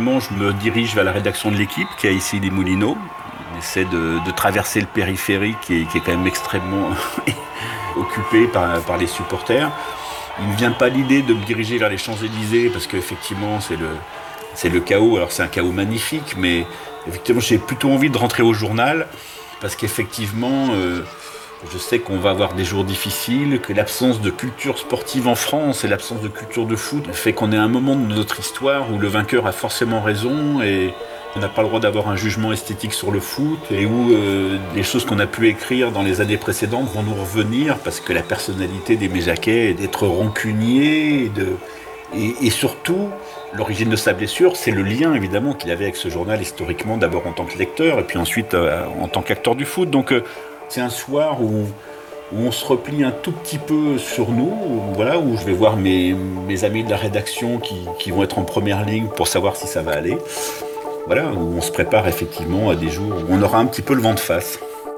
actuellement, je me dirige vers la rédaction de l'équipe qui est ici les Moulineaux. On essaie de traverser le périphérique qui est quand même extrêmement occupé par les supporters. Il ne me vient pas l'idée de me diriger vers les Champs-Élysées parce qu'effectivement c'est le chaos. Alors c'est un chaos magnifique, mais effectivement j'ai plutôt envie de rentrer au journal parce qu'effectivement je sais qu'on va avoir des jours difficiles, que l'absence de culture sportive en France et l'absence de culture de foot fait qu'on est à un moment de notre histoire où le vainqueur a forcément raison et on n'a pas le droit d'avoir un jugement esthétique sur le foot et où les choses qu'on a pu écrire dans les années précédentes vont nous revenir parce que la personnalité d'Aimé Jacquet est d'être rancunier et surtout, l'origine de sa blessure, c'est le lien évidemment qu'il avait avec ce journal historiquement, d'abord en tant que lecteur et puis ensuite en tant qu'acteur du foot. Donc c'est un soir où on se replie un tout petit peu sur nous, où je vais voir mes amis de la rédaction qui vont être en première ligne pour savoir si ça va aller. Voilà, où on se prépare effectivement à des jours où on aura un petit peu le vent de face.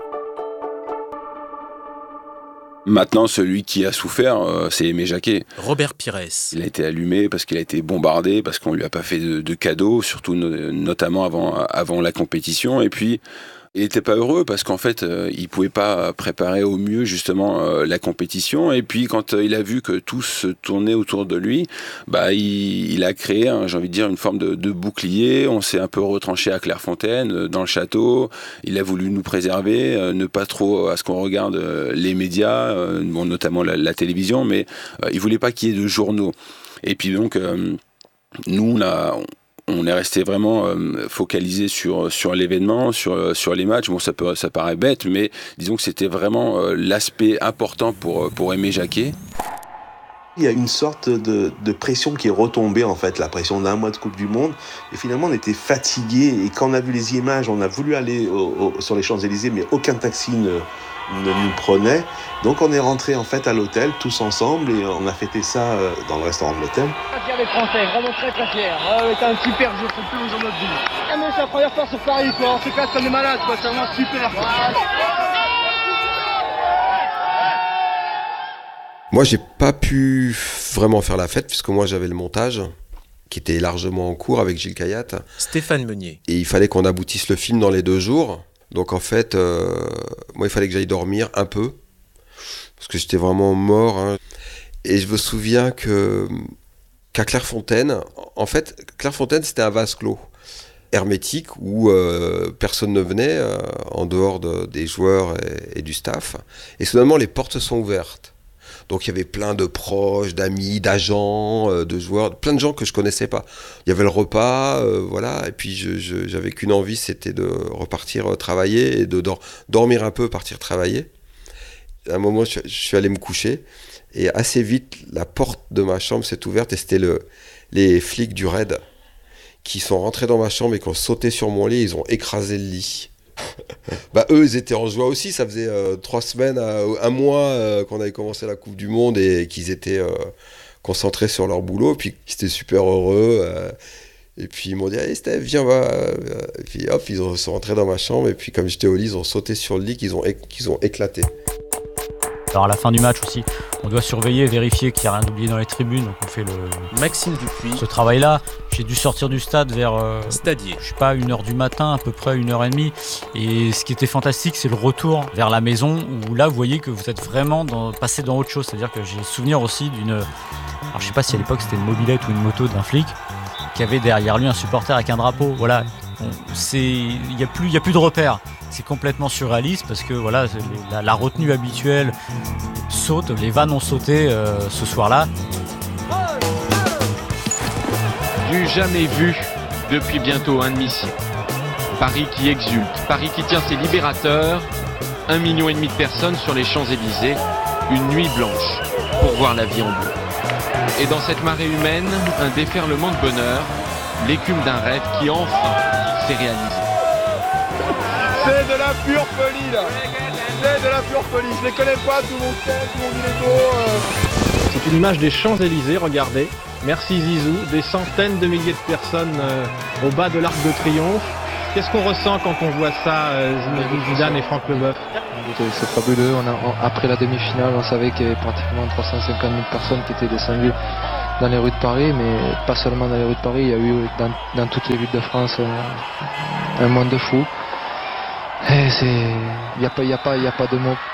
Maintenant, celui qui a souffert, c'est Aimé Jacquet. Robert Pires. Il a été allumé parce qu'il a été bombardé, parce qu'on lui a pas fait de cadeaux, surtout notamment avant la compétition. Et puis, il n'était pas heureux parce qu'en fait, il pouvait pas préparer au mieux justement la compétition. Et puis, quand il a vu que tout se tournait autour de lui, il a créé, j'ai envie de dire, une forme de bouclier. On s'est un peu retranché à Clairefontaine, dans le château. Il a voulu nous préserver, ne pas trop à ce qu'on regarde les médias, notamment la télévision, mais il voulait pas qu'il y ait de journaux. Et puis donc, nous, on est resté vraiment focalisé sur l'événement, sur les matchs. Bon, ça paraît bête, mais disons que c'était vraiment l'aspect important pour Aimé Jacquet. Il y a une sorte de pression qui est retombée, en fait, la pression d'un mois de Coupe du Monde. Et finalement, on était fatigués. Et quand on a vu les images, on a voulu aller sur les Champs-Élysées, mais aucun taxi ne nous prenait. Donc on est rentrés en fait à l'hôtel tous ensemble et on a fêté ça dans le restaurant de l'hôtel. Très fiers des Français, vraiment très très fiers. C'est un super jeu, c'est le plus beau jour de notre vie. Ah mais c'est la première fois sur Paris quoi, on se casse comme des malades quoi, c'est vraiment super. Moi j'ai pas pu vraiment faire la fête puisque moi j'avais le montage qui était largement en cours avec Gilles Kayat. Stéphane Meunier. Et il fallait qu'on aboutisse le film dans les 2 jours. Donc en fait, moi il fallait que j'aille dormir un peu, parce que j'étais vraiment mort. Hein. Et je me souviens qu'à Clairefontaine, en fait, Clairefontaine c'était un vase clos, hermétique, où personne ne venait, en dehors des joueurs et du staff. Et soudainement les portes se sont ouvertes. Donc il y avait plein de proches, d'amis, d'agents, de joueurs, plein de gens que je connaissais pas. Il y avait le repas, voilà. Et puis j'avais qu'une envie, c'était de repartir travailler et de dormir un peu, partir travailler. À un moment, je suis allé me coucher et assez vite, la porte de ma chambre s'est ouverte et c'était les flics du RAID qui sont rentrés dans ma chambre et qui ont sauté sur mon lit. Ils ont écrasé le lit. Eux ils étaient en joie aussi, ça faisait 3 semaines, 1 mois qu'on avait commencé la Coupe du Monde et qu'ils étaient concentrés sur leur boulot, puis qu'ils étaient super heureux et puis ils m'ont dit hey Steph viens va et puis hop ils sont rentrés dans ma chambre et puis comme j'étais au lit ils ont sauté sur le lit qu'ils ont éclaté. Alors à la fin du match aussi, on doit surveiller, vérifier qu'il n'y a rien oublié dans les tribunes. Donc on fait Maxime Dupuis. ce travail-là. J'ai dû sortir du stade vers Stadier. 1h du matin, à peu près 1h30. Et ce qui était fantastique, c'est le retour vers la maison où là, vous voyez que vous êtes vraiment passé dans autre chose. C'est-à-dire que j'ai souvenir aussi alors je sais pas si à l'époque c'était une mobilette ou une moto d'un flic qui avait derrière lui un supporter avec un drapeau. Voilà, il y a plus de repères. C'est complètement surréaliste parce que voilà, la retenue habituelle saute, les vannes ont sauté ce soir-là. Du jamais vu depuis bientôt un demi-siècle. Paris qui exulte, Paris qui tient ses libérateurs, 1,5 million de personnes sur les Champs-Élysées, une nuit blanche pour voir la vie en bleu. Et dans cette marée humaine, un déferlement de bonheur, l'écume d'un rêve qui enfin s'est réalisé. C'est de la pure folie là. C'est de la pure folie. Je les connais pas, tout le monde sait, tout le monde dit les mots. C'est une image des Champs-Élysées, regardez. Merci Zizou, des centaines de milliers de personnes au bas de l'Arc de Triomphe. Qu'est-ce qu'on ressent quand on voit ça, Zidane et Franck Leboeuf? C'est fabuleux. Après la demi-finale, on savait qu'il y avait pratiquement 350 000 personnes qui étaient descendues dans les rues de Paris, mais pas seulement dans les rues de Paris, il y a eu dans toutes les villes de France un monde de fous. Et il n'y a pas de mots.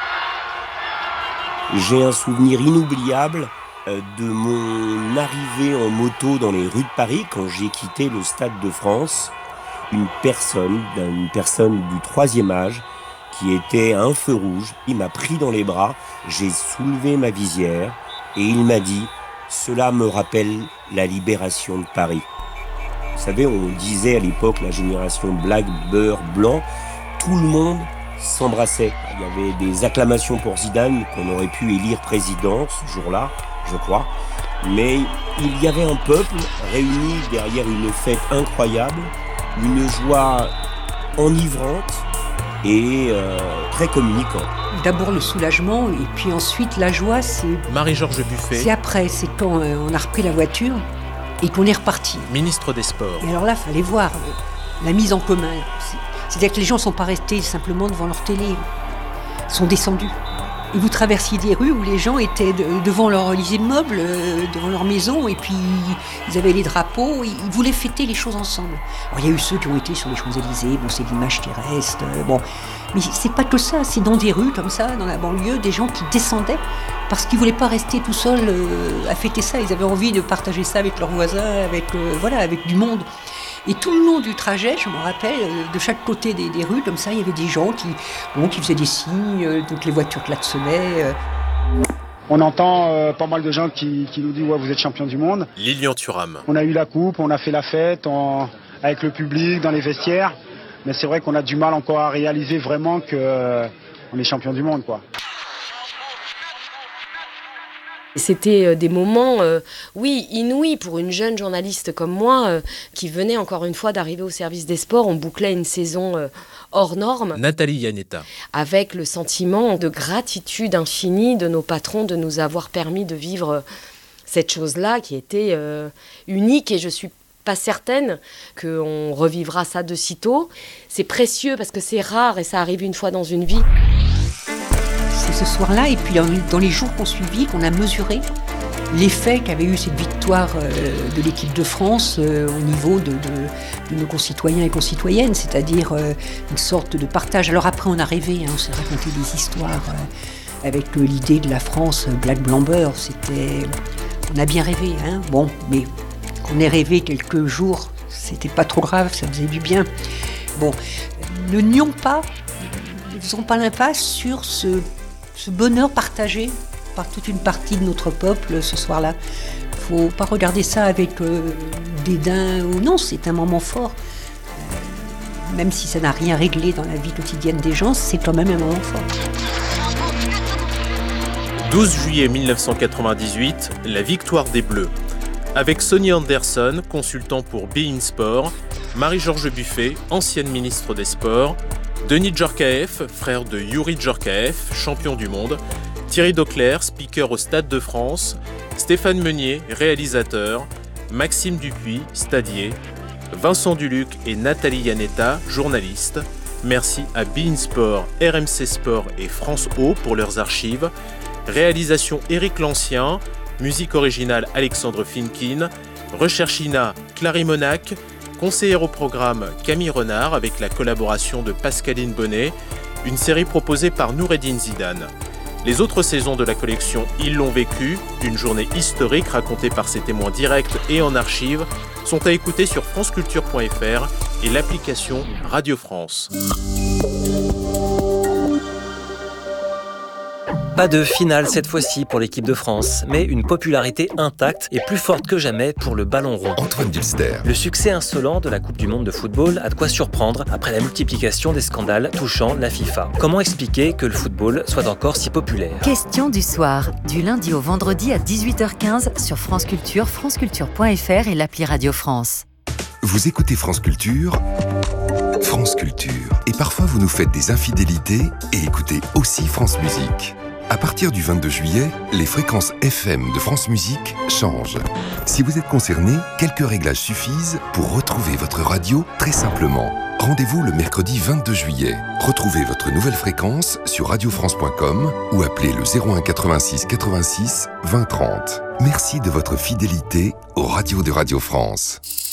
J'ai un souvenir inoubliable de mon arrivée en moto dans les rues de Paris quand j'ai quitté le Stade de France. Une personne du 3e âge qui était à un feu rouge. Il m'a pris dans les bras, j'ai soulevé ma visière et il m'a dit « Cela me rappelle la libération de Paris ». Vous savez, on disait à l'époque la génération black, beurre, blanc, tout le monde s'embrassait. Il y avait des acclamations pour Zidane qu'on aurait pu élire président ce jour-là, je crois. Mais il y avait un peuple réuni derrière une fête incroyable, une joie enivrante et très communicante. D'abord le soulagement et puis ensuite la joie, c'est... Marie-Georges Buffet. C'est après, c'est quand on a repris la voiture et qu'on est reparti. Ministre des Sports. Et alors là, il fallait voir la mise en commun. C'est-à-dire que les gens ne sont pas restés simplement devant leur télé, ils sont descendus. Et vous traversiez des rues où les gens étaient devant leurs immeubles, devant leur maison, et puis ils avaient les drapeaux, ils voulaient fêter les choses ensemble. Alors il y a eu ceux qui ont été sur les Champs-Élysées, bon c'est l'image qui reste, bon. Mais c'est pas que ça, c'est dans des rues comme ça, dans la banlieue, des gens qui descendaient parce qu'ils voulaient pas rester tout seuls à fêter ça, ils avaient envie de partager ça avec leurs voisins, avec du monde. Et tout le long du trajet, je me rappelle, de chaque côté des rues, comme ça, il y avait des gens qui faisaient des signes, donc les voitures klaxonnaient. On entend pas mal de gens qui nous disent « Ouais, vous êtes champion du monde ». Lilian Thuram. On a eu la coupe, on a fait la fête avec le public, dans les vestiaires. Mais c'est vrai qu'on a du mal encore à réaliser vraiment qu'on est champion du monde, quoi. C'était des moments, inouïs pour une jeune journaliste comme moi qui venait encore une fois d'arriver au service des sports. On bouclait une saison hors norme. Nathalie Yanetta. Avec le sentiment de gratitude infinie de nos patrons de nous avoir permis de vivre cette chose-là qui était unique et je suis pas certaine qu'on revivra ça de sitôt. C'est précieux parce que c'est rare et ça arrive une fois dans une vie. C'est ce soir-là et puis dans les jours qu'on suivit qu'on a mesuré l'effet qu'avait eu cette victoire de l'équipe de France au niveau de nos concitoyens et concitoyennes, c'est-à-dire une sorte de partage. Alors après on a rêvé, on s'est raconté des histoires avec l'idée de la France black blanc beurre, on a bien rêvé, bon, mais qu'on ait rêvé quelques jours, c'était pas trop grave, ça faisait du bien. Bon, ne faisons pas l'impasse sur ce bonheur partagé par toute une partie de notre peuple ce soir-là. Il ne faut pas regarder ça avec dédain ou non, c'est un moment fort. Même si ça n'a rien réglé dans la vie quotidienne des gens, c'est quand même un moment fort. 12 juillet 1998, la victoire des Bleus. Avec Sonny Anderson, consultant pour beIN Sport, Marie-Georges Buffet, ancienne ministre des Sports, Denis Djorkaeff, frère de Youri Djorkaeff, champion du monde, Thierry Dauclair, speaker au Stade de France, Stéphane Meunier, réalisateur, Maxime Dupuis, stadier, Vincent Duluc et Nathalie Yanetta, journalistes. Merci à beIN Sport, RMC Sport et France O pour leurs archives. Réalisation Éric Lancien, musique originale Alexandre Finkin, recherche INA Clary Monac, conseillère au programme Camille Renard avec la collaboration de Pascaline Bonnet, une série proposée par Noureddine Zidane. Les autres saisons de la collection Ils l'ont vécu, une journée historique racontée par ses témoins directs et en archives, sont à écouter sur franceculture.fr et l'application Radio France. Pas de finale cette fois-ci pour l'équipe de France, mais une popularité intacte et plus forte que jamais pour le ballon rond. Antoine Dilster. Le succès insolent de la Coupe du Monde de football a de quoi surprendre après la multiplication des scandales touchant la FIFA. Comment expliquer que le football soit encore si populaire ? Question du soir, du lundi au vendredi à 18h15 sur France Culture, franceculture.fr et l'appli Radio France. Vous écoutez France Culture, France Culture. Et parfois vous nous faites des infidélités et écoutez aussi France Musique. À partir du 22 juillet, les fréquences FM de France Musique changent. Si vous êtes concerné, quelques réglages suffisent pour retrouver votre radio très simplement. Rendez-vous le mercredi 22 juillet. Retrouvez votre nouvelle fréquence sur radiofrance.com ou appelez le 01 86 86 20 30. Merci de votre fidélité aux radios de Radio France.